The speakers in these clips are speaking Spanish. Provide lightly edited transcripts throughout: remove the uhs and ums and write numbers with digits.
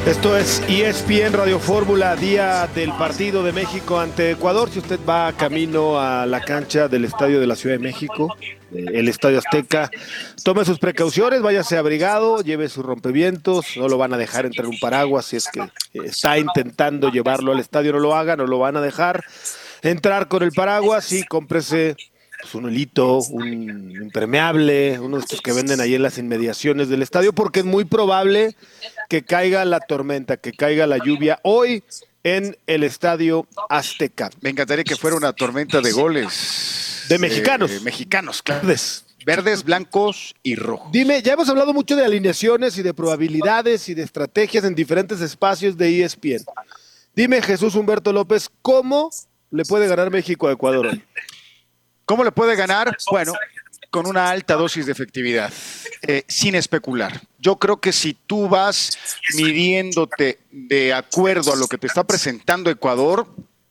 Esto es ESPN Radio Fórmula, día del partido de México ante Ecuador. Si usted va camino a la cancha del Estadio de la Ciudad de México, el Estadio Azteca, tome sus precauciones, váyase abrigado, lleve sus rompevientos, no lo van a dejar entrar un paraguas. Si es que está intentando llevarlo al estadio, no lo haga, no lo van a dejar entrar con el paraguas y cómprese pues un hilito, un impermeable, uno de estos que venden ahí en las inmediaciones del estadio, porque es muy probable que caiga la tormenta, que caiga la lluvia hoy en el Estadio Azteca. Me encantaría que fuera una tormenta de goles. De mexicanos. Mexicanos, claro. Verdes, blancos y rojos. Dime, ya hemos hablado mucho de alineaciones y de probabilidades y de estrategias en diferentes espacios de ESPN. Dime, Jesús Humberto López, ¿cómo le puede ganar México a Ecuador hoy? ¿Cómo le puede ganar? Bueno, con una alta dosis de efectividad, sin especular. Yo creo que si tú vas midiéndote de acuerdo a lo que te está presentando Ecuador,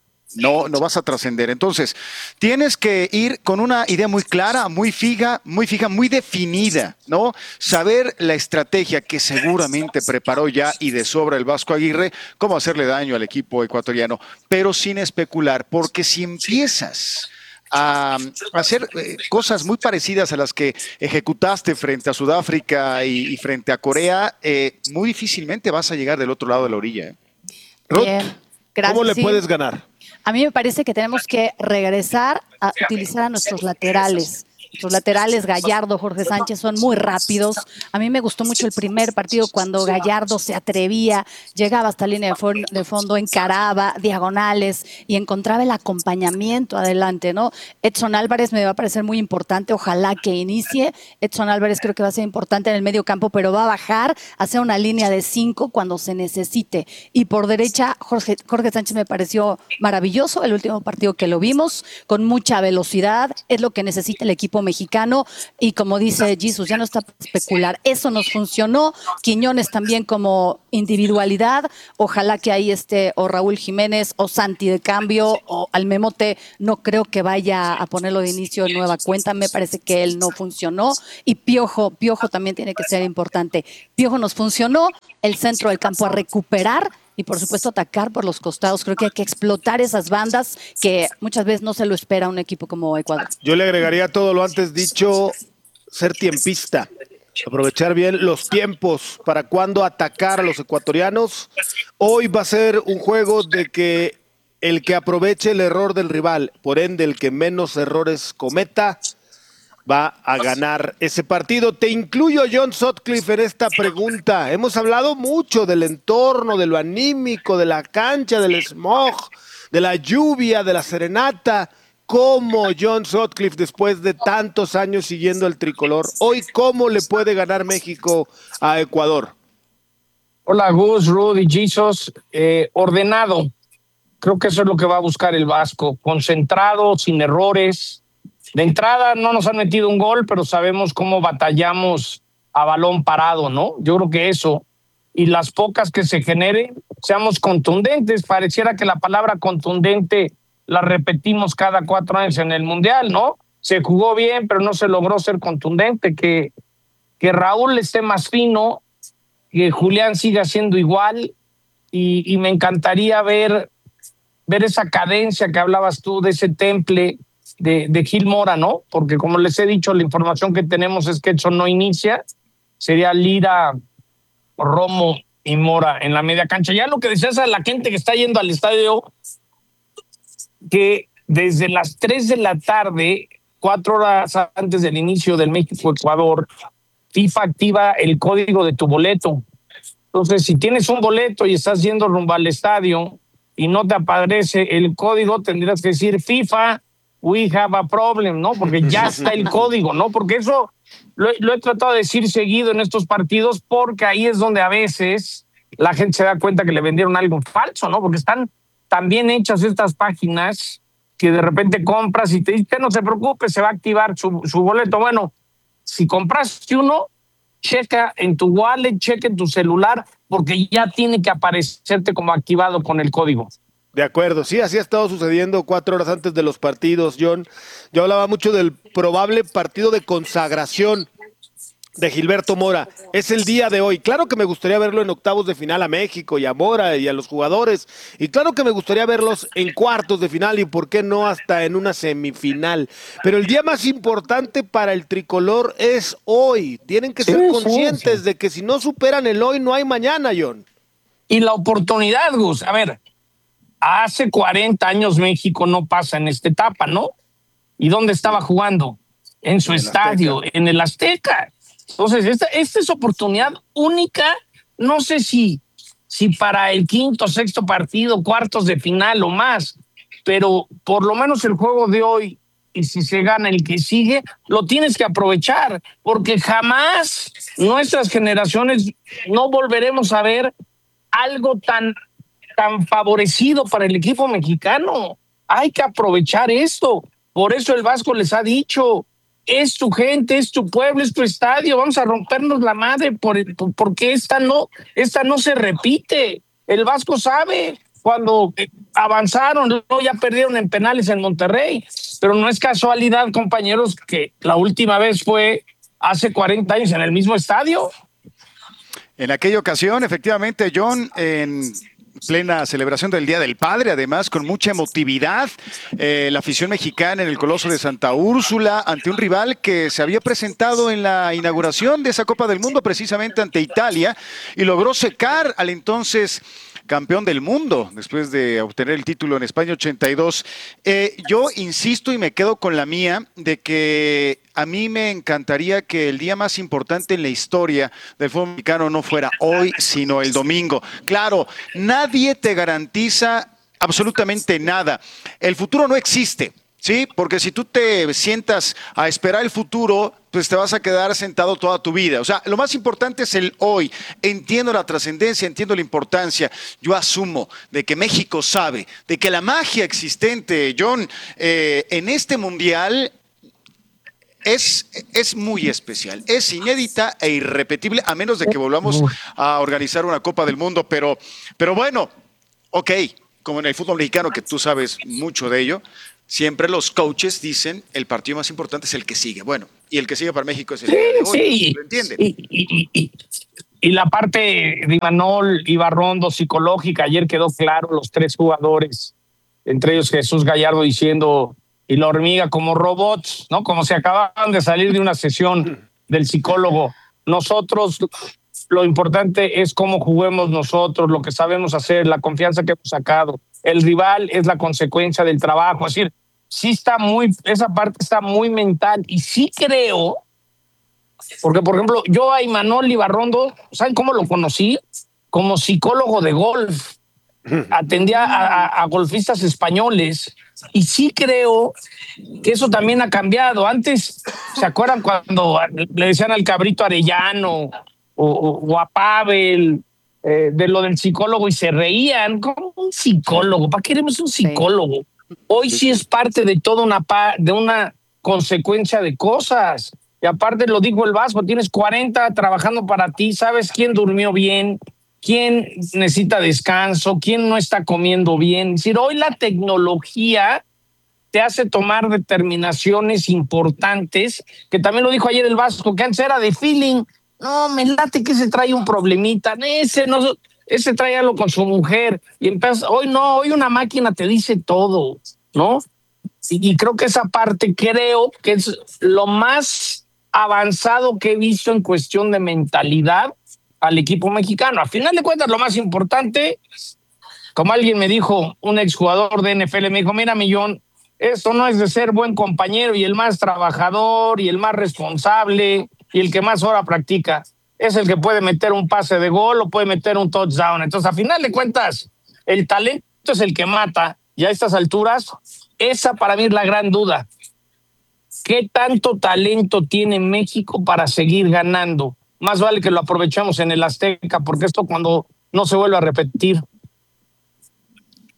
no vas a trascender. Entonces, tienes que ir con una idea muy clara, muy fija, muy definida, ¿no? Saber la estrategia que seguramente preparó ya y de sobra el Vasco Aguirre, cómo hacerle daño al equipo ecuatoriano, pero sin especular, porque si empiezas a hacer cosas muy parecidas a las que ejecutaste frente a Sudáfrica y frente a Corea, muy difícilmente vas a llegar del otro lado de la orilla. Ruth, ¿cómo le puedes ganar? A mí me parece que tenemos que regresar a utilizar a nuestros laterales. Los laterales, Gallardo, Jorge Sánchez, son muy rápidos. A mí me gustó mucho el primer partido cuando Gallardo se atrevía, llegaba hasta línea de fondo, encaraba diagonales y encontraba el acompañamiento adelante, ¿no? Edson Álvarez me va a parecer muy importante, ojalá que inicie. Edson Álvarez creo que va a ser importante en el medio campo, pero va a bajar, hacer una línea de 5 cuando se necesite. Y por derecha, Jorge Sánchez me pareció maravilloso el último partido que lo vimos, con mucha velocidad, es lo que necesita el equipo mexicano y como dice Jesus, ya no está para especular, eso nos funcionó. Quiñones también como individualidad, ojalá que ahí esté o Raúl Jiménez o Santi de cambio o al Memote, no creo que vaya a ponerlo de inicio en nueva cuenta, me parece que él no funcionó y Piojo también tiene que ser importante. Piojo nos funcionó, el centro del campo a recuperar y por supuesto atacar por los costados. Creo que hay que explotar esas bandas que muchas veces no se lo espera un equipo como Ecuador. Yo le agregaría todo lo antes dicho, ser tiempista, aprovechar bien los tiempos para cuando atacar a los ecuatorianos. Hoy va a ser un juego de que el que aproveche el error del rival, por ende el que menos errores cometa, va a ganar ese partido. Te incluyo, John Sutcliffe, en esta pregunta. Hemos hablado mucho del entorno, de lo anímico, de la cancha, del smog, de la lluvia, de la serenata. ¿Cómo John Sutcliffe, después de tantos años siguiendo el tricolor, hoy cómo le puede ganar México a Ecuador? Hola, Gus, Rudy, Jesus. Ordenado. Creo que eso es lo que va a buscar el Vasco. Concentrado, sin errores. De entrada no nos han metido un gol, pero sabemos cómo batallamos a balón parado, ¿no? Yo creo que eso, y las pocas que se generen, seamos contundentes. Pareciera que la palabra contundente la repetimos cada 4 años en el Mundial, ¿no? Se jugó bien, pero no se logró ser contundente. Que Raúl esté más fino, que Julián siga siendo igual, y me encantaría ver esa cadencia que hablabas tú, de ese temple de Gil Mora, ¿no? Porque como les he dicho, la información que tenemos es que Edson no inicia, sería Lira, Romo y Mora en la media cancha. Ya lo que decías a la gente que está yendo al estadio, que desde las 3 de la tarde, 4 horas antes del inicio del México-Ecuador, FIFA activa el código de tu boleto. Entonces, si tienes un boleto y estás yendo rumbo al estadio y no te aparece el código, tendrías que decir FIFA, we have a problem, ¿no? Porque ya está el código, ¿no? Porque eso lo he tratado de decir seguido en estos partidos, porque ahí es donde a veces la gente se da cuenta que le vendieron algo falso, ¿no? Porque están tan bien hechas estas páginas que de repente compras y te dicen, no se preocupe, se va a activar su boleto. Bueno, si compraste uno, checa en tu wallet, checa en tu celular, porque ya tiene que aparecerte como activado con el código. De acuerdo, sí, así ha estado sucediendo 4 horas antes de los partidos, John. Yo hablaba mucho del probable partido de consagración de Gilberto Mora. Es el día de hoy. Claro que me gustaría verlo en octavos de final a México y a Mora y a los jugadores. Y claro que me gustaría verlos en cuartos de final y por qué no hasta en una semifinal. Pero el día más importante para el tricolor es hoy. Tienen que ser conscientes de que si no superan el hoy, no hay mañana, John. Y la oportunidad, Gus. A ver, hace 40 años México no pasa en esta etapa, ¿no? ¿Y dónde estaba jugando? En su estadio, en el Azteca. Entonces, esta es oportunidad única. No sé si para el quinto, sexto partido, cuartos de final o más, pero por lo menos el juego de hoy, y si se gana el que sigue, lo tienes que aprovechar, porque jamás nuestras generaciones no volveremos a ver algo tan favorecido para el equipo mexicano. Hay que aprovechar esto. Por eso el Vasco les ha dicho, es tu gente, es tu pueblo, es tu estadio, vamos a rompernos la madre porque esta no se repite. El Vasco sabe cuando avanzaron, luego ya perdieron en penales en Monterrey, pero no es casualidad, compañeros, que la última vez fue hace 40 años en el mismo estadio. En aquella ocasión, efectivamente, John, en plena celebración del Día del Padre, además, con mucha emotividad, la afición mexicana en el Coloso de Santa Úrsula, ante un rival que se había presentado en la inauguración de esa Copa del Mundo, precisamente ante Italia, y logró secar al entonces campeón del mundo, después de obtener el título en España 82. Yo insisto y me quedo con la mía, de que a mí me encantaría que el día más importante en la historia del fútbol mexicano no fuera hoy, sino el domingo. Claro, nadie te garantiza absolutamente nada. El futuro no existe. Sí, porque si tú te sientas a esperar el futuro, pues te vas a quedar sentado toda tu vida. O sea, lo más importante es el hoy. Entiendo la trascendencia, entiendo la importancia. Yo asumo de que México sabe, de que la magia existente, John, en este mundial es muy especial, es inédita e irrepetible, a menos de que volvamos a organizar una Copa del Mundo. Pero bueno, ok, como en el fútbol mexicano, que tú sabes mucho de ello, siempre los coaches dicen el partido más importante es el que sigue. Bueno, y el que sigue para México es el día de hoy. Sí. ¿Lo entienden? Y la parte de Imanol, Ibarrondo, psicológica, ayer quedó claro los tres jugadores, entre ellos Jesús Gallardo diciendo, y la hormiga como robots, ¿no? Como si acababan de salir de una sesión del psicólogo. Nosotros, lo importante es cómo juguemos nosotros, lo que sabemos hacer, la confianza que hemos sacado. El rival es la consecuencia del trabajo. Es decir, sí esa parte está muy mental. Y sí creo, porque por ejemplo, yo a Imanol Ibarrondo, ¿saben cómo lo conocí? Como psicólogo de golf. Atendía a golfistas españoles. Y sí creo que eso también ha cambiado. Antes, ¿se acuerdan cuando le decían al Cabrito Arellano o a Pavel de lo del psicólogo y se reían? ¿Cómo un psicólogo? ¿Para qué queremos un psicólogo? Hoy sí es parte de toda una consecuencia de cosas. Y aparte lo dijo el Vasco, tienes 40 trabajando para ti, sabes quién durmió bien, quién necesita descanso, quién no está comiendo bien. Es decir, hoy la tecnología te hace tomar determinaciones importantes, que también lo dijo ayer el Vasco, que antes era de feeling. No, me late que se trae un problemita, ese trae algo con su mujer, y hoy no, hoy una máquina te dice todo, ¿no? Y creo que esa parte que es lo más avanzado que he visto en cuestión de mentalidad al equipo mexicano. A final de cuentas, lo más importante, como alguien me dijo, un exjugador de NFL, me dijo, mira, Millón, esto no es de ser buen compañero y el más trabajador y el más responsable y el que más hora practica. Es el que puede meter un pase de gol o puede meter un touchdown. Entonces, a final de cuentas, el talento es el que mata. Y a estas alturas, esa para mí es la gran duda. ¿Qué tanto talento tiene México para seguir ganando? Más vale que lo aprovechemos en el Azteca, porque esto cuando no se vuelve a repetir.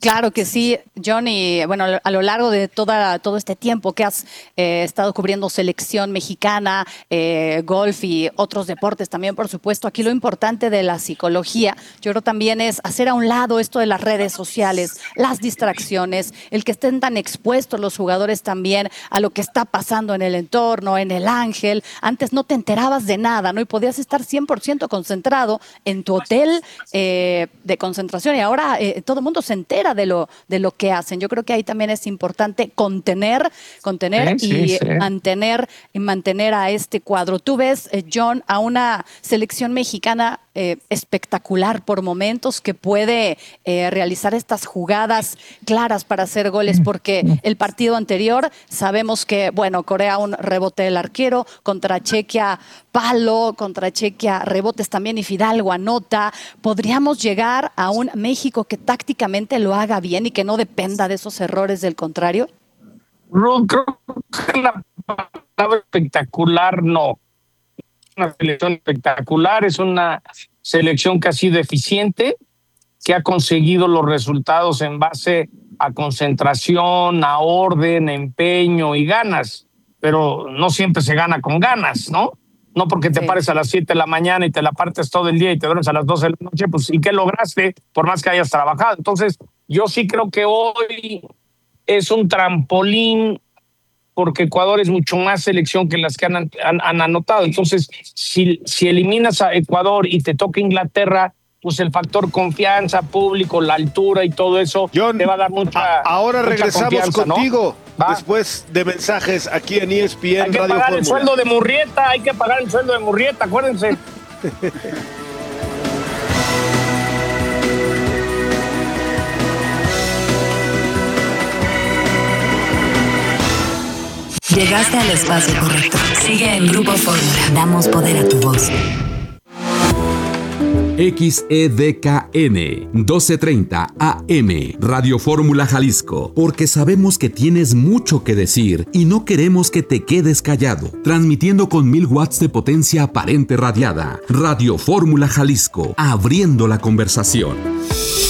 Claro que sí, John, y bueno, a lo largo de todo este tiempo que has estado cubriendo selección mexicana, golf y otros deportes también, por supuesto, aquí lo importante de la psicología, yo creo también es hacer a un lado esto de las redes sociales, las distracciones, el que estén tan expuestos los jugadores también a lo que está pasando en el entorno, en el Ángel. Antes no te enterabas de nada, ¿no? Y podías estar 100% concentrado en tu hotel de concentración, y ahora todo el mundo se entera de lo que hacen. Yo creo que ahí también es importante contener y mantener a este cuadro. Tú ves, John, a una selección mexicana espectacular por momentos, que puede realizar estas jugadas claras para hacer goles, porque el partido anterior sabemos que, bueno, Corea un rebote del arquero, contra Chequia palo, contra Chequia rebotes también, y Fidalgo anota. ¿Podríamos llegar a un México que tácticamente lo haga bien y que no dependa de esos errores del contrario? Ruth, creo que la palabra espectacular no. Una selección espectacular, es una selección que ha sido eficiente, que ha conseguido los resultados en base a concentración, a orden, empeño y ganas, pero no siempre se gana con ganas, ¿no? No porque te pares a las 7 de la mañana y te la partes todo el día y te duermes a las 12 de la noche, pues ¿y qué lograste por más que hayas trabajado? Entonces, yo sí creo que hoy es un trampolín, porque Ecuador es mucho más selección que las que han anotado. Entonces, si eliminas a Ecuador y te toca Inglaterra, pues el factor confianza, público, la altura y todo eso, John, te va a dar mucha ahora regresamos contigo, ¿no? Después de mensajes aquí en ESPN hay que Radio pagar Fórmula. el sueldo de Murrieta, hay que pagar el sueldo de Murrieta, acuérdense. Llegaste al espacio correcto. Sigue en Grupo Fórmula. Damos poder a tu voz. XEDKN 1230 AM Radio Fórmula Jalisco, porque sabemos que tienes mucho que decir y no queremos que te quedes callado. Transmitiendo con 1000 watts de potencia aparente radiada. Radio Fórmula Jalisco, abriendo la conversación.